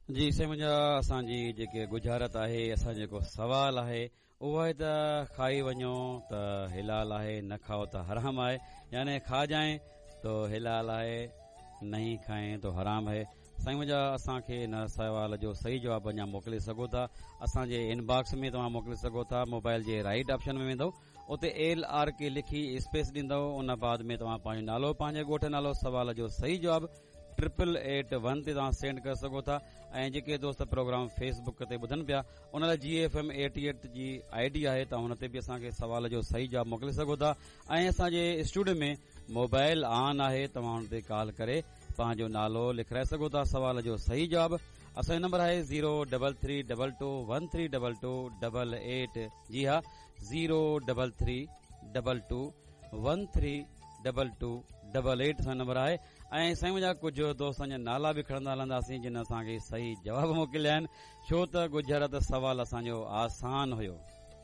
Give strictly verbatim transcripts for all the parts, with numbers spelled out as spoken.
जी से मुंहिंजा असांजी जेके गुजारत आहे, असां जेको सवाल आहे उहो आहे त खाई वञो त हिलाल आहे, न खाओ त हराम आहे। यानी खा जाए तो हिलाल आहे, नहीं खाएं तो हराम है। साईं मुंहिंजा असांखे इन सवाल जो सही जवाब अञा मोकिले सघो था। असांजे इनबॉक्स में तव्हां मोकिले सघो था। मोबाइल जे राइट ऑप्शन में वेंदव, उते एल आर के लिखी स्पेस ॾींदव, उन बाद में तव्हां पंहिंजो नालो, पंहिंजे ॻोठ नालो, सवाल जो सही जवाब ट्रिपल एट वन ते तव्हां सेंड करे सघो था। ऐं जेके दोस्त प्रोग्राम फेसबुक ते ॿुधनि पिया, उन लाइ जी F M eighty eight ji I D आहे, तव्हां हुन ते बि असांखे सवाल जो सही जवाब मोकिले सघो था। ऐं असांजे स्टूडियो में मोबाइल ऑन आहे, तव्हां हुन ते कॉल करे पंहिंजो नालो लिखाए सघो था, सवाल जो सही जवाब। असांजो नंबर आहे zero double three double two one three double two double eight. जी हा, zero double three double two one three double two double eight असांजो नंबर आहे। ऐं साईं मुंहिंजा कुझु दोस्तनि जा नाला बि खणंदा हलंदासीं जिन असांखे सही जवाब मोकिलिया आहिनि, छो त गुजरात सवाल असांजो आसान हुयो।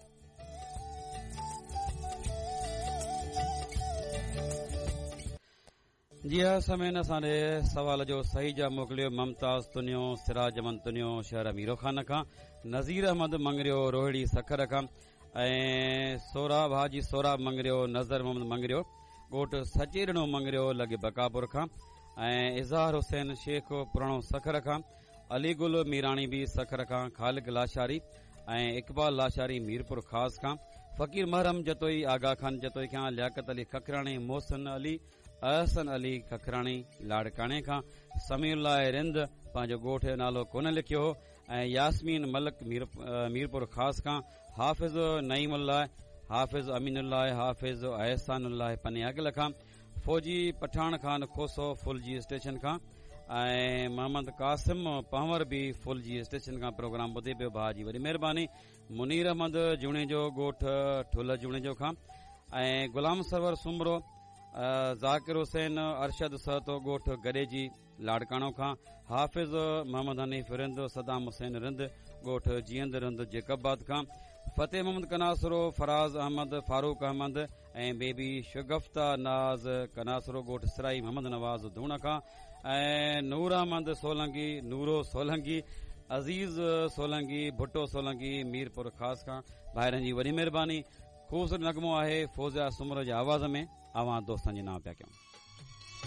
जी हा, समय असांजे सवाल जो सही जवाब मोकिलियो ममताज तुनियो, सिराज अमन तुनियो शहर अमीरो खान खां, नज़ीर अहमद मंगरियो रोहिड़ी सखर खां, ऐं सोराब हाजी सोराब मंगरियो, नज़र मोहम्मद मंगरियो ॻोठ सचेरणो मंगरियो लॻे बकापुर खां, ऐं इज़हार हुसैन शेख पुराणो सखर खां, अलीगुल मीराणी बि सखर खां, ख़ालिक लाशारी ऐं इकबाल लाशारी मीरपुर ख़ास खां, फ़कीर महरम जतोई, आगा खान जतोई खां, लियाकत अली खखराणी, मोहसिन अली, अहसन अली खखराणी लाड़काणे खां, समीउल्लाह रिंद पंहिंजो ॻोठ जो नालो कोन लिखियो हो, ऐं यास्मीन मलक मीर, मीरपुर ख़ास खां, हाफ़िज़ नईमुल्लाह, हाफ़िज़ अमीनुल्लाह, हाफ़िज़ अहसानुल्लाह पने अगल खां, फौजी पठान खान खोसो फुलजी स्टेशन खां, ऐं मोहम्मद कासिम पंवर बि फुलजी स्टेशन खां प्रोग्राम ॿुधे पियो। भाउ जी वॾी महिरबानी। मुनीर अहमद जूणे जो ॻोठ ठुल जूणे जो खां, ऐं गुलाम सरवर सुमरो, ज़ाकिर हुसैन अरशद सहतो ॻोठ गॾे जी लाड़काणो खां, हाफ़िज़ मोहम्मद हनीफ़ रिंद, सदाम हुसैन रिंद ॻोठ जीअंद रिंद जेकबाद खां, फ़तेह मोहम्मद कनासरो, फराज़ अहमद, फारूक अहमद ऐं बेबी शुगफ्ता नाज़ कनासरो ॻोठ सिराई मोहम्मद नवाज़ धूण खां, ऐं नूर अहमद सोलंगी, नूरो सोलंगी, अज़ीज़ सोलंगी, भुट्टो सोलंगी मीरपुर ख़ास खां। भाइरनि जी वॾी महिरबानी। ख़ूबसूरत नगमो आहे फौज़िया सुमर जे आवाज़ में, अवां दोस्तनि जे नाम पिया कयूं।